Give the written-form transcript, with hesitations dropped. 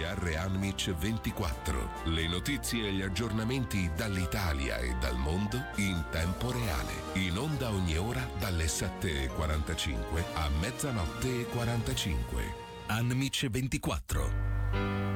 GR Anmic 24. Le notizie e gli aggiornamenti dall'Italia e dal mondo in tempo reale. In onda ogni ora dalle 7:45 a 00:45. Anmic 24.